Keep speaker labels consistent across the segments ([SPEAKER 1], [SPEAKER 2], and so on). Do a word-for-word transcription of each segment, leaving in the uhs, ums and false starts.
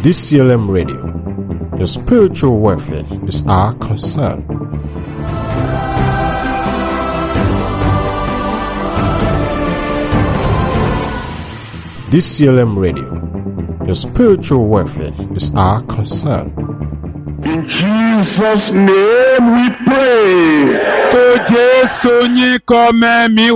[SPEAKER 1] D C L M Radio. Your spiritual welfare is our concern. D C L M Radio. Your spiritual welfare is our concern.
[SPEAKER 2] In Jesus' name we pray.
[SPEAKER 3] To Jésus ni comme mi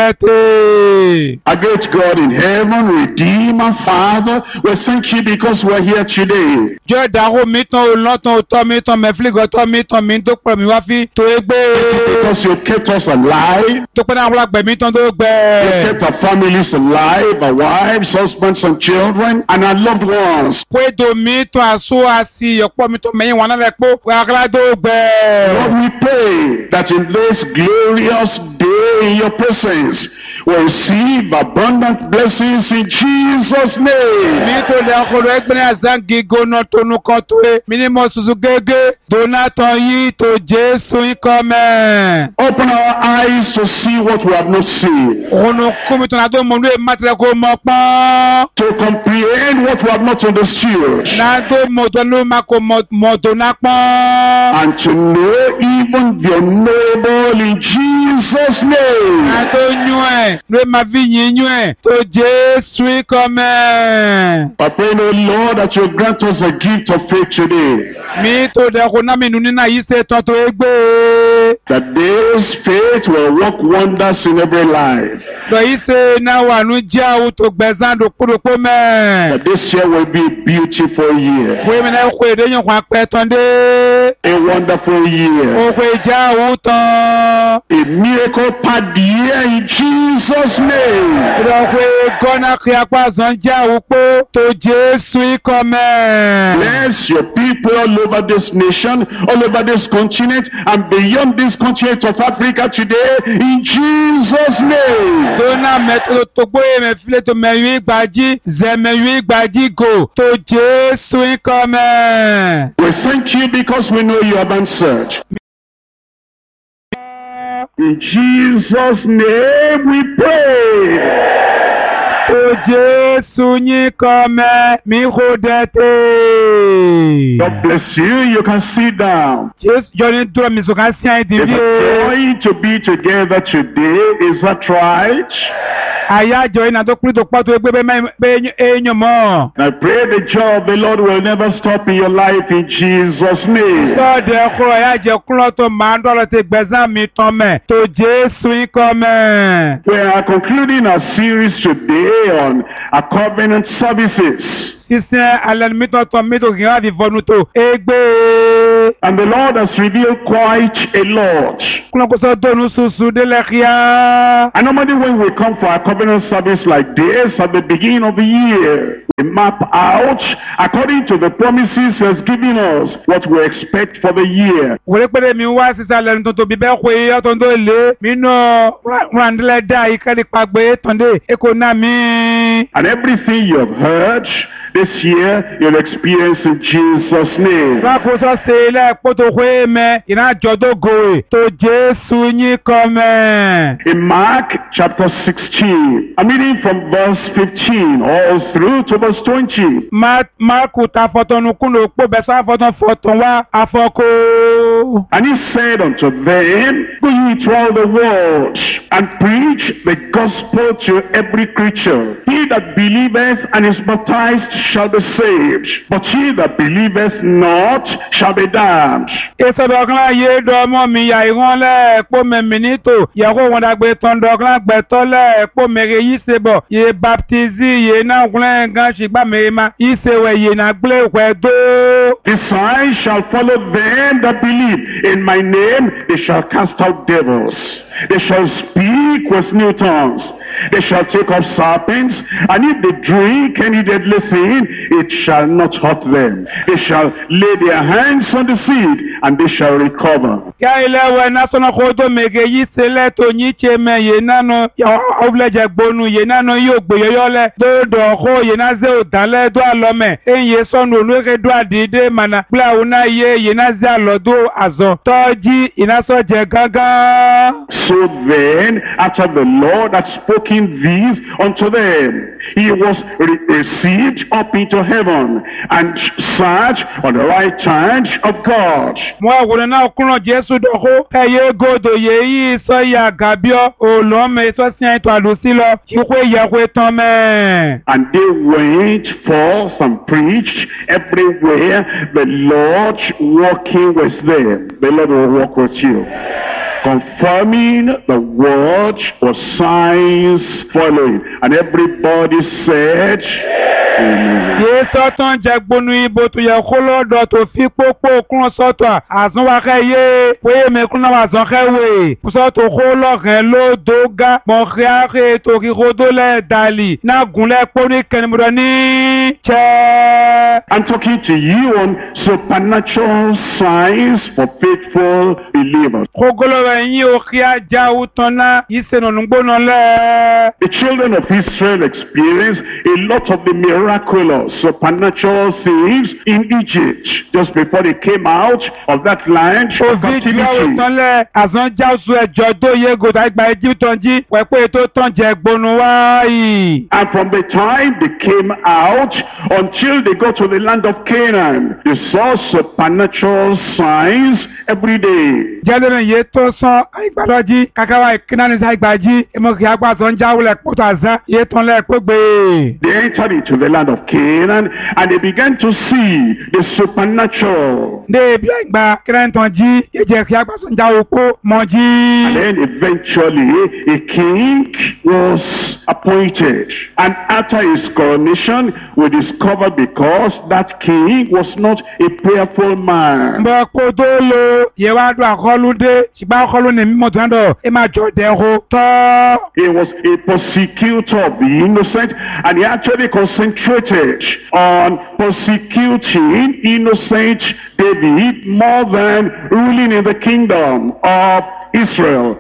[SPEAKER 3] rodete.
[SPEAKER 2] Our great God in heaven, Redeemer, Father, we thank you because we're here today.
[SPEAKER 3] Dieu daro mi ton longtemps autant mi ton me fligo ton mi ton mi do pre mi wa fi to egbe.
[SPEAKER 2] Because you kept us alive.
[SPEAKER 3] To pe na wala gbe mi ton do
[SPEAKER 2] You
[SPEAKER 3] gbe.
[SPEAKER 2] kept our families alive, our wives, husbands, and children, and our loved ones.
[SPEAKER 3] Kwe do mi ton aso asi yopo mi ton me wana le po wa gla do
[SPEAKER 2] Lord,
[SPEAKER 3] gbe.
[SPEAKER 2] we pray that in this glorious day in your presence, we receive abundant blessings in Jesus' name.
[SPEAKER 3] Mi to le ko lo egbe na zangi gono to nu kan to e. Mi ni mo susu gege. Donaton yi to Jésus ni comme.
[SPEAKER 2] Open our eyes to see what we have not seen,
[SPEAKER 3] Ono komi ton ado mo le matre ko mo pa.
[SPEAKER 2] to comprehend what we have not understood,
[SPEAKER 3] Na do mo to no ma ko mo mo do na pa.
[SPEAKER 2] and to know even the unknowable in Jesus' name.
[SPEAKER 3] Na do nyue, no ma vi yin nyue to Jésus comme.
[SPEAKER 2] I pray, O Lord, that you grant us a gift of faith today,
[SPEAKER 3] Mi to de ko na mi nu ni na yi se ton to egbe.
[SPEAKER 2] that this faith will work wonders in every life,
[SPEAKER 3] Do yi se na wa nu ja u to gbezan do kuro po me.
[SPEAKER 2] that this year will be a beautiful year,
[SPEAKER 3] We me na ko de yan kwa pe ton de.
[SPEAKER 2] a wonderful year,
[SPEAKER 3] O ko ja u ton.
[SPEAKER 2] a miracle-packed year in Jesus' name.
[SPEAKER 3] Do ko gona ki apa zon ja u po to Jésus comme.
[SPEAKER 2] Bless your people all over this nation, all over this continent, and beyond this continent of Africa today, in Jesus' name.
[SPEAKER 3] Dona metro to gbo e me file to me wi gbaji ze me wi gbaji go to Jésus comme.
[SPEAKER 2] We thank you because we know you have answered. In Jesus' name we pray.
[SPEAKER 3] To Jésus ni comme mi rodete.
[SPEAKER 2] God bless you. You can sit down.
[SPEAKER 3] Jésus joni do mi so kan sian di
[SPEAKER 2] It's
[SPEAKER 3] vi.
[SPEAKER 2] a joy to be together today. Is that right?
[SPEAKER 3] Aya joy na to kuri to pa to egbe be be enyo mo.
[SPEAKER 2] I pray the joy of the Lord will never stop in your life in Jesus' name.
[SPEAKER 3] So de kro ya je kro to ma ndo lo te gbezan mi ton me to Jésus comme.
[SPEAKER 2] We are concluding our series today on our covenant services.
[SPEAKER 3] Sise alen mi to to mi to gira di vonu to egbe.
[SPEAKER 2] And the Lord has revealed quite a lot.
[SPEAKER 3] Kuna ko so donu susu de le ria.
[SPEAKER 2] And normally when we come for our covenant service like this at the beginning of the year, we map out, according to the promises He has given us, what we expect for the year.
[SPEAKER 3] Wole pere mi wa sise alen to to bi be ko yo to do le. Mi no randle da ikali pagbe tonde economy.
[SPEAKER 2] And everything you have heard this year, you'll experience in Jesus' name.
[SPEAKER 3] Wa ko so se le poto hwe me ina jodo go to Jésus ni comme.
[SPEAKER 2] In Mark chapter sixteen, I'm reading from verse fifteen all through to verse twenty.
[SPEAKER 3] Ma ma ku ta foton ku no po be sa foton foton wa afoko.
[SPEAKER 2] And he said unto them, go ye to all the world, and preach the gospel to every creature. He that believeth and is baptized shall be saved, but he that believeth not shall be damned.
[SPEAKER 3] Eso dogla ye do mo mi ya iran le po me minito ye ko won dagbe ton dogla gbe to le po mere yi se bo ye baptizi ye na glen gan sigba mere ma yi se we ye na gble we do.
[SPEAKER 2] The signs shall follow them that believe. In my name they shall cast out devils. They shall speak with new tongues. They shall take up serpents, and if they drink any deadly thing, it shall not hurt them. They shall lay their hands on the sick, and they shall recover.
[SPEAKER 3] Ka ile we na so na ko do mege yi se le to nyi che me ye na no ya obleje gbonu ye na no yo gbe yo le do do ko ye na ze o dale do alome enye so no lu ke do adide mana bla una ye ye na ze alodo àzọ tọ́jí ìnásọ̀jẹ̀ gángan.
[SPEAKER 2] So then, after the Lord had spoken these unto them, he was re received up into heaven and sat on the right hand of God.
[SPEAKER 3] Mo àwòrán náà kúrò Jésù dọ̀kọ́. Ẹyẹ gòdò yèyí sọ ìyá gàbíọ́. Olùmọ̀ èso sí ẹ̀tọ́ àlùsí lọ. Ìkó ìyàwó tán mẹ́.
[SPEAKER 2] And they went forth and preached everywhere, the Lord walking with them. The Lord will walk with you, confirming the word with signs following. And everybody said, Amen.
[SPEAKER 3] Yé sọ́tàn jẹ́ gbónú ibo tó yẹ kó lọ́dọ̀ tó fi pópó kún sọ́tọ̀. Àzúnwákẹ́ yé wéyé mẹ́kún náà àzọ́kẹ́ wé. Sọ́tò kó lọ́kẹ́ ló dógá. Mọ̀kíákẹ́ tó kí kó dó lẹ́ dàlì. Náà gúnlẹ̀ póní kẹ́nìmọ̀dọ̀ ní chẹ́.
[SPEAKER 2] I'm talking to you on supernatural signs for faithful believers.
[SPEAKER 3] Kógólọ́wẹ̀ yín ò kí á já òtán náà. Ìsẹ̀nà nùgbónà lẹ́.
[SPEAKER 2] The children of Israel experienced a lot of the miraculous supernatural things in Egypt just before they came out of that land of captivity. And from the time they came out until they got to the land of Canaan, they saw supernatural signs every day. They entered into the land of Canaan and they began to see the supernatural. And then eventually a king was appointed. And after his coronation, we discovered because that king was not a prayerful man. He was a persecutor of the innocent, and he actually concentrated on persecuting innocent David more than ruling in the kingdom of Israel.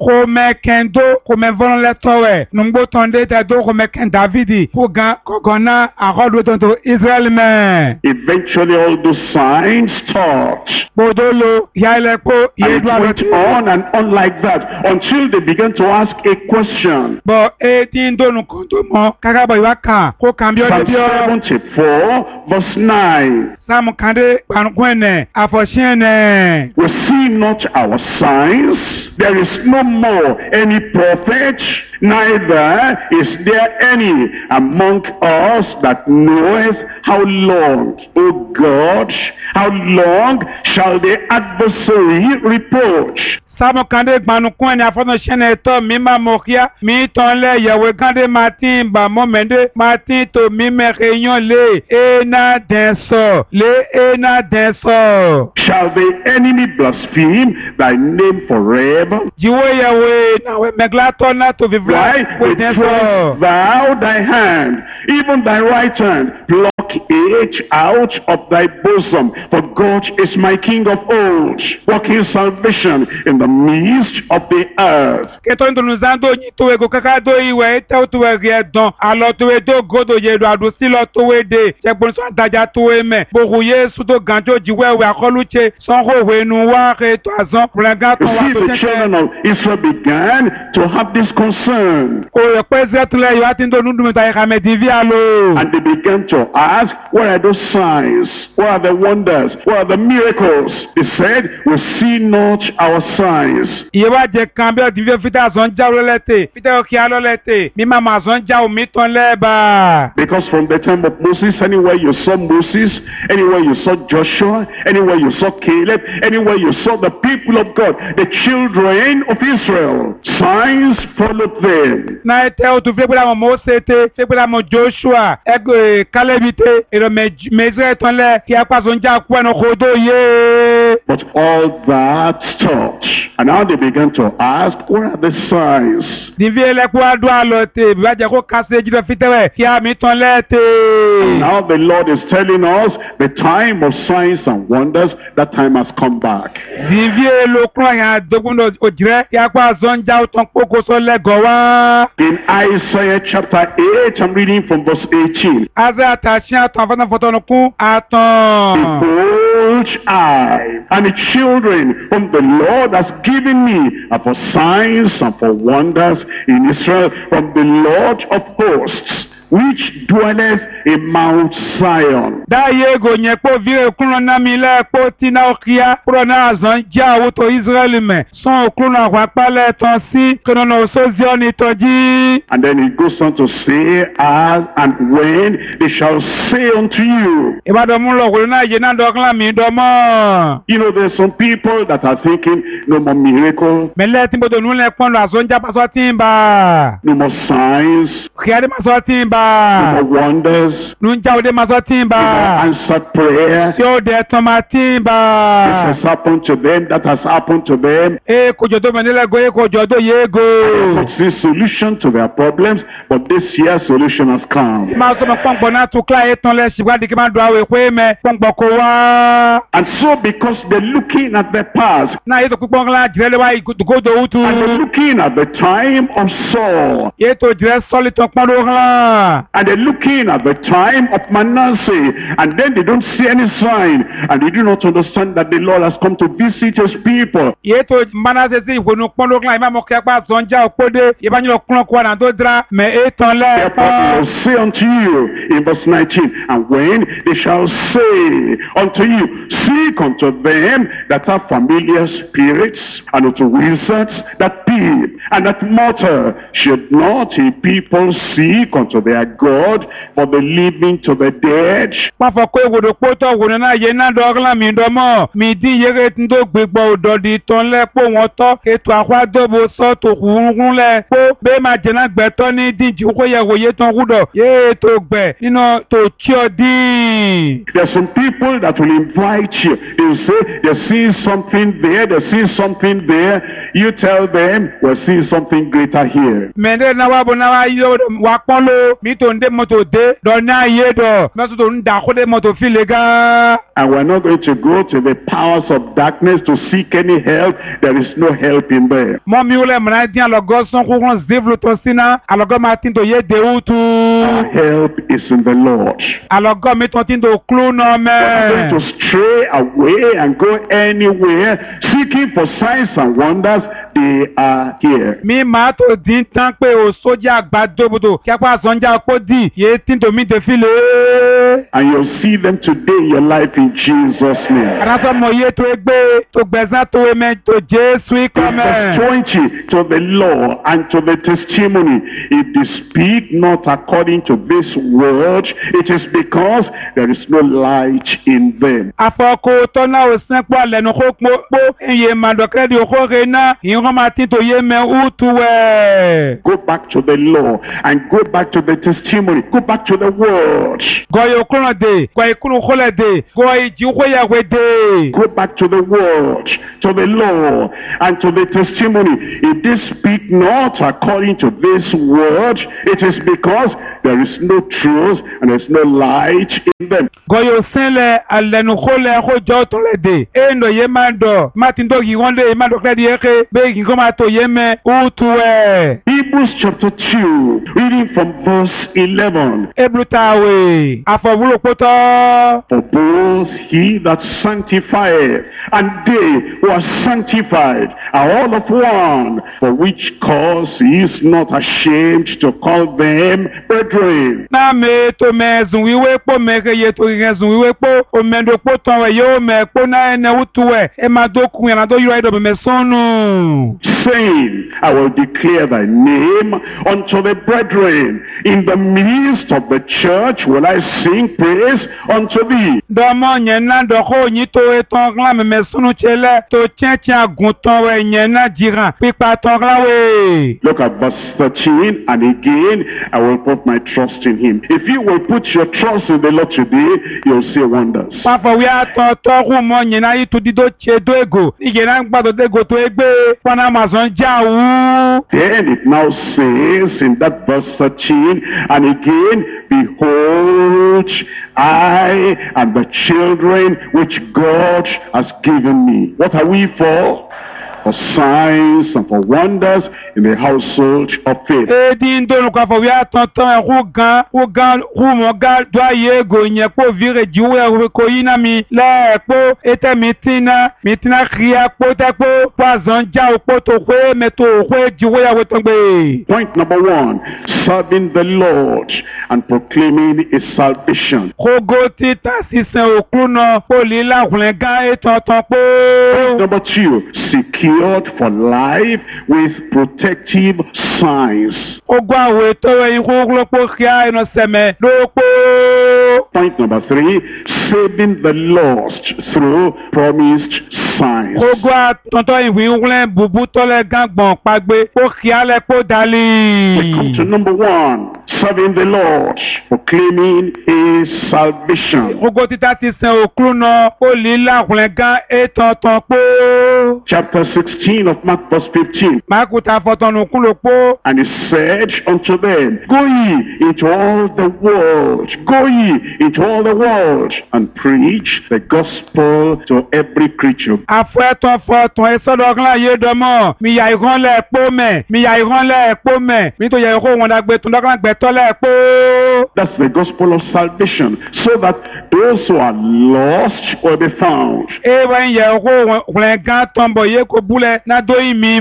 [SPEAKER 2] Eventually all those signs stopped. And it went on and on like that until they began to ask a question. Psalm seventy-four verse nine. We see not our signs. There is no more any prophet, neither is there any among us that knoweth how long, O God, how long shall the adversary reproach?
[SPEAKER 3] Sábò kande gbanukun ẹni afọ́nàṣẹ́nà ẹ̀tọ́ mi máa mọ̀ kíá. Mi tán lẹ̀ yẹ̀wò kande Martin Bamomende. Martin tó mi mẹ́kẹ́ yan lé ena dẹ́sọ̀ lé ena dẹ́sọ̀.
[SPEAKER 2] Shall the enemy blaspheme thy name forever?
[SPEAKER 3] Jíwó yẹ̀wò náwó mẹ́gílátọ́ náà tó fi fúlá.
[SPEAKER 2] Why withdraw thou thy hand, even thy right hand, pluck it out of thy bosom, for God is my King of old, working salvation in the midst of the earth. You see, the children of Israel began to have this concern. And they began to ask, what are those signs? What are the wonders? What are the miracles? They said, we see not our signs.
[SPEAKER 3] Because from
[SPEAKER 2] the time of Moses, anywhere you saw Moses, anywhere you saw Joshua, anywhere you saw Caleb, anywhere you saw the people of God, the children of Israel, signs followed them. But all that stopped. And now they began to ask, what are the signs? And now the Lord is telling us the time of signs and wonders, that time has come back. In Isaiah chapter eight, I'm reading from verse eighteen. Behold, I And the children whom the Lord has given me are for signs and for wonders in Israel from the Lord of hosts, which dwelleth in Mount Zion.
[SPEAKER 3] Da yego nye po vire kuno na mile po tina okia pro na zon ja woto Israel me son kuno wa pale ton si kuno no so Zion toji.
[SPEAKER 2] And then it goes on to say, as and when they shall say unto you.
[SPEAKER 3] Ibado mulo kuluna jena dokla mi domo.
[SPEAKER 2] You know, there's some people that are thinking, no more miracle,
[SPEAKER 3] Mele timbo do nule kono azon ja paso timba.
[SPEAKER 2] no more signs,
[SPEAKER 3] Kiade maso timba.
[SPEAKER 2] no more wonders,
[SPEAKER 3] Nunja ode maso
[SPEAKER 2] no more
[SPEAKER 3] timba.
[SPEAKER 2] answered prayer.
[SPEAKER 3] Si ode toma
[SPEAKER 2] This
[SPEAKER 3] timba.
[SPEAKER 2] has happened to them, that has happened to them.
[SPEAKER 3] E kojodo menele go e kojodo
[SPEAKER 2] They
[SPEAKER 3] yego.
[SPEAKER 2] not see solution to their problems, but this year solution has come.
[SPEAKER 3] Ma so mo pongbo na tukla e ton le sigwa di ki ma do awe kwe me pongbo ko wa.
[SPEAKER 2] And so because they're looking at the past,
[SPEAKER 3] Na yeto kupong la jire wa godo utu.
[SPEAKER 2] and they're looking at the time of Saul,
[SPEAKER 3] Yeto jire soli ton pondo la.
[SPEAKER 2] and they're looking at the time of Manasseh, and then they don't see any sign, and they do not understand that the Lord has come to visit his people.
[SPEAKER 3] Yeto mana se si wonu pondo la ima mo ke pa sonja opode ye ba nyo kun ko na to dra me e ton le
[SPEAKER 2] Therefore they will say unto you in verse nineteen, and when they shall say unto you, seek unto them that have familiar spirits, and unto wizards that peep, and that mutter, should not a people seek unto their God for the living to the dead?
[SPEAKER 3] pa fo ko wodo poto wonu na ye na do la mi do mo mi di yere ndo gbegbo ododi ton le po won to eto akwa dobo so to kurun le po be ma jena gbeto ni diji ko ye wo ye ton rudo ye to gbe ino to chi odi.
[SPEAKER 2] There are some people that will invite you. They will say, they're seeing something there, they're seeing something there. You tell them, we're seeing something greater here.
[SPEAKER 3] Mende na wa bo na wa yo wa pon lo mi to nde moto de do na ye do na to nda ko de moto file ga.
[SPEAKER 2] And we're not going to go to the powers of darkness to seek any help. There is no help in there.
[SPEAKER 3] Mo mi ule mna di alogo son ko ron zevlo to sina alogo ma tin to ye de utu.
[SPEAKER 2] Our help is in the Lord.
[SPEAKER 3] Alogo mi ton tin do klu no me.
[SPEAKER 2] We're not going to stray away and go anywhere seeking for signs and wonders. They are here.
[SPEAKER 3] Mi ma to din tan pe o soja agbado bodo ki apa sonja ko di ye tin to mi de file.
[SPEAKER 2] And you'll see them today in your life in Jesus' name.
[SPEAKER 3] Ana so mo ye to egbe to gbezan to e me to Jesu
[SPEAKER 2] In
[SPEAKER 3] come.
[SPEAKER 2] verse twenty, to the law and to the testimony, if they speak not according to this word, it is because there is no light in them.
[SPEAKER 3] Afoko to na o sen po lenu ko po iye ma do kredi o ko re na yin ma tin to ye me utu we.
[SPEAKER 2] Go back to the law and go back to the testimony. Go back to the word.
[SPEAKER 3] Go yo kuno de, go ikunu khole de, go iji ko ya we de.
[SPEAKER 2] Go back to the word, to the law, and to the testimony. If they speak not according to this word, it is because there is no truth and there is no light in them.
[SPEAKER 3] Go yo senle alenu khole ko jo to le de. E no ye ma do, ma tin do gi wonde ma do kredi eke be gi ko ma to ye me utu we.
[SPEAKER 2] Hebrews chapter two, reading from verse eleven.
[SPEAKER 3] Eblutawe, afọwulo poto.
[SPEAKER 2] For both he that sanctifieth and they who are sanctified are all of one, for which cause he is not ashamed to call them brethren.
[SPEAKER 3] Na me to me zun wiwe po me ke ye to yen zun wiwe po o me do po ton we yo me po na ene utu we e ma do kun ya na do yo do me sonu.
[SPEAKER 2] Saying, I will declare thy name unto the brethren. In the midst of the church will I sing praise unto thee.
[SPEAKER 3] Do mo yen na do ko yin to e ton gla me me sonu chele to chen chen agun ton we yen na jiran pipa ton gla we.
[SPEAKER 2] Look at verse thirteen, and again, I will put my trust in him. If you will put your trust in the Lord today, you'll see wonders.
[SPEAKER 3] Papa we a to to ku mo yen na yi to di do che do ego. Ige na gba do de go to egbe pana mazon ja wu.
[SPEAKER 2] Then it now says in that verse thirteen, and again, behold, I am the children which God has given me. What are we for? for signs and for wonders in the household of faith.
[SPEAKER 3] Edi ndonu kwa fo ya tonton ru gan ru gan ru mo ga do aye go yen po vire jiwe ru ko yina mi le po ete mitina mitina khia po ta po poison ja o po to kwe me to kwe jiwe ya we tongbe.
[SPEAKER 2] Point number one, serving the Lord and proclaiming his salvation.
[SPEAKER 3] Kogo ti ta sisen okruno po li la hulen ga e tonton po.
[SPEAKER 2] Number two, secured for life with protective signs.
[SPEAKER 3] Ogo awe to e ru po khia eno seme lo po.
[SPEAKER 2] Point number three, saving the lost through promised signs.
[SPEAKER 3] Kogo tonton iwi hulen bubu to le gangbon pagbe po khia le po dali.
[SPEAKER 2] We come to number one, serving the Lord, proclaiming his salvation.
[SPEAKER 3] Kogo ti ta ti sen okruno po li la hulen ga e tonton po.
[SPEAKER 2] Chapter sixteen of Mark verse fifteen.
[SPEAKER 3] Makuta fotonu kulo po.
[SPEAKER 2] And he said unto them, Go ye into all the world, go ye into all the world, and preach the gospel to every creature.
[SPEAKER 3] Afeton foton esodogla ye domo mi ya iron le po me mi ya iron le po me mi to ye ko won dagbe tun dogla gbe to le po.
[SPEAKER 2] That's the gospel of salvation, so that those who are lost will be found.
[SPEAKER 3] E wan ye ko won gan tombo ye ko bule na do imi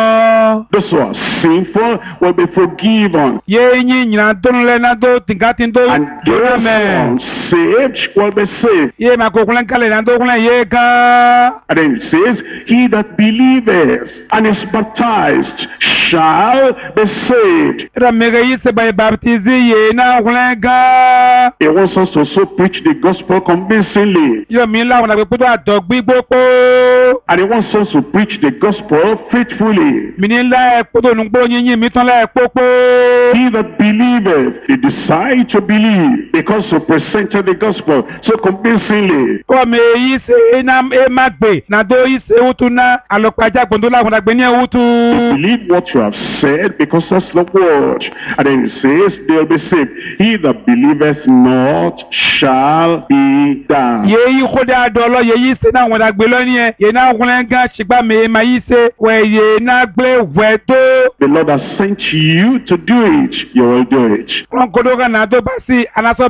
[SPEAKER 3] mo.
[SPEAKER 2] Those who are sinful will be forgiven.
[SPEAKER 3] Ye yin nyina don le na do tingatin do.
[SPEAKER 2] And those who are unsaved will be saved.
[SPEAKER 3] Ye ma ko kulen kale na do kulen ye ga.
[SPEAKER 2] And then it says, he that believeth and is baptized shall be saved.
[SPEAKER 3] Ra mege yi se ba baptize ye na kulen ga.
[SPEAKER 2] He wants us to so preach the gospel convincingly.
[SPEAKER 3] Yo mi la won agbe puto adogbi gbopo.
[SPEAKER 2] And he wants us to preach the gospel faithfully.
[SPEAKER 3] Mini la puto nungbo yin mi ton la popo.
[SPEAKER 2] He that believeth, he decide to believe because he presented the gospel so convincingly.
[SPEAKER 3] Ko me yi se na e magbe na do yi se utuna alopaja gbondo la won agbe ni utu.
[SPEAKER 2] Believe what you have said because that's the word. And then it says they'll be saved. He that believeth not shall be damned.
[SPEAKER 3] Ye yi khoda do lo ye yi se na won agbe lo ni e ye na won ga sigba me ma yi se we ye na gbe we to.
[SPEAKER 2] The Lord has sent you to do it. You will do it.
[SPEAKER 3] Won kodo ga na do basi anaso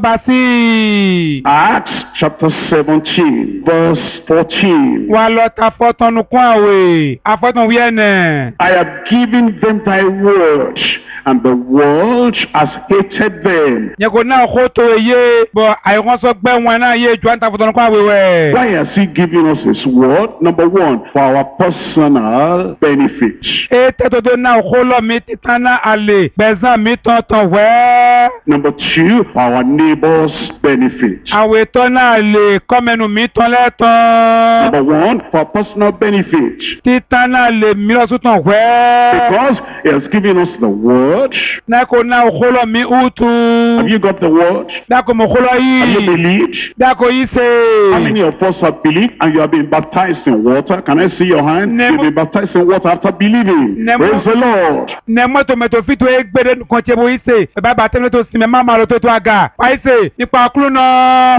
[SPEAKER 3] basi.
[SPEAKER 2] Acts chapter seventeen verse fourteen.
[SPEAKER 3] Wa lo ta fotonu kun awe. Afotun wi ene.
[SPEAKER 2] I have given them thy word, and the world has hated them.
[SPEAKER 3] Ye ko na ko to ye bo ai won so gbe won na ye ju anta fotonu kun awe we.
[SPEAKER 2] Why has he given us his word? Number one, for our personal benefit.
[SPEAKER 3] E te to do na ko lo mi titana ale bezan mi tonton we.
[SPEAKER 2] Number two, for our neighbor's benefit.
[SPEAKER 3] Awe to na le komenu mi ton le ton.
[SPEAKER 2] Number one, for personal benefit.
[SPEAKER 3] Titana le mi lo suton we.
[SPEAKER 2] Because he has given us the word.
[SPEAKER 3] Na ko na ko lo mi utu.
[SPEAKER 2] Have you got the word?
[SPEAKER 3] Da ko mo ko lo yi.
[SPEAKER 2] Have you believed?
[SPEAKER 3] Da ko yi se.
[SPEAKER 2] How many of us have believed and you have been baptized in water? Can I see your hand?
[SPEAKER 3] Nemo.
[SPEAKER 2] You've been baptized in water after believing.
[SPEAKER 3] Nemo.
[SPEAKER 2] Praise the Lord.
[SPEAKER 3] Ne mo to me to fitu e gbere kon che bo yi se. E ba ba te to si me mama lo to to aga. Pa yi se nípa kúrò náà.